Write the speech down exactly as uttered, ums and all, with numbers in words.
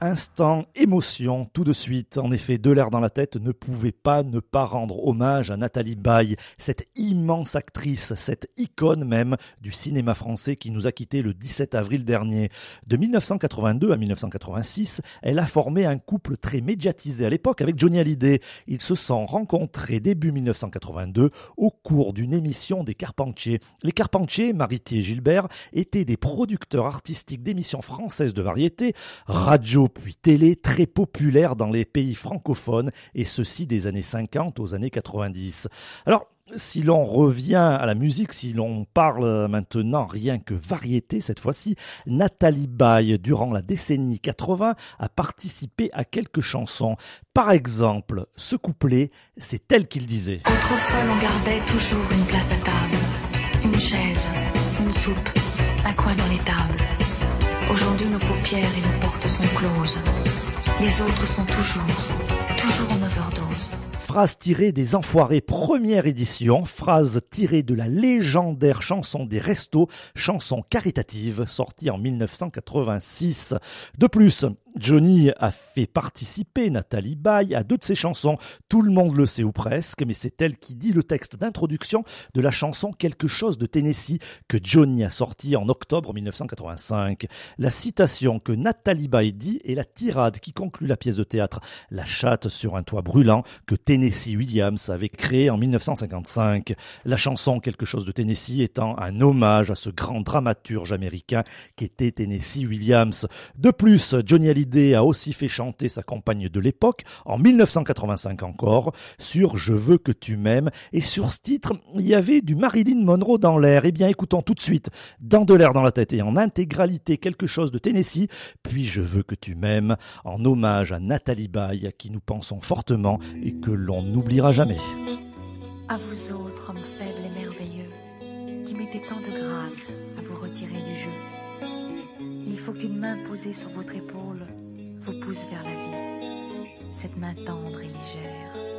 Instant émotion, tout de suite. En effet, De l'air dans la tête ne pouvait pas ne pas rendre hommage à Nathalie Baye, cette immense actrice, cette icône même du cinéma français qui nous a quittés le dix-sept avril dernier. De dix-neuf cent quatre-vingt-deux à dix-neuf cent quatre-vingt-six, elle a formé un couple très médiatisé à l'époque avec Johnny Hallyday. Ils se sont rencontrés début dix-neuf cent quatre-vingt-deux au cours d'une émission des Carpentiers. Les Carpentiers, Mariti et Gilbert, étaient des producteurs artistiques d'émissions françaises de variété, radio puis télé, très populaire dans les pays francophones, et ceci des années cinquante aux années quatre-vingt-dix. Alors, si l'on revient à la musique, si l'on parle maintenant rien que variété cette fois-ci, Nathalie Baye, durant la décennie quatre-vingts, a participé à quelques chansons. Par exemple, ce couplet, c'est elle qui le disait. Autrefois l'on gardait toujours une place à table, une chaise, une soupe, un coin dans les tables. Aujourd'hui, nos paupières et nos portes sont closes. Les autres sont toujours, toujours en overdose. Phrase tirée des Enfoirés, première édition, phrase tirée de la légendaire chanson des Restos, chanson caritative, sortie en dix-neuf cent quatre-vingt-six. De plus, Johnny a fait participer Nathalie Baye à deux de ses chansons. Tout le monde le sait ou presque, mais c'est elle qui dit le texte d'introduction de la chanson Quelque chose de Tennessee que Johnny a sorti en octobre dix-neuf cent quatre-vingt-cinq. La citation que Nathalie Baye dit est la tirade qui conclut la pièce de théâtre La chatte sur un toit brûlant que Tennessee Williams avait créée en dix-neuf cent cinquante-cinq. La chanson Quelque chose de Tennessee étant un hommage à ce grand dramaturge américain qu'était Tennessee Williams. De plus, Johnny Hallyday a aussi fait chanter sa compagne de l'époque, en dix-neuf cent quatre-vingt-cinq encore, sur Je veux que tu m'aimes. Et sur ce titre, il y avait du Marilyn Monroe dans l'air. Eh bien, écoutons tout de suite, dans De l'air dans la tête et en intégralité Quelque chose de Tennessee, puis Je veux que tu m'aimes, en hommage à Nathalie Baye, à qui nous pensons fortement et que l'on n'oubliera jamais. À vous autres, hommes faibles et merveilleux, qui mettez tant de grâce à vous retirer du jeu. Il faut qu'une main posée sur votre épaule vous pousse vers la vie, cette main tendre et légère.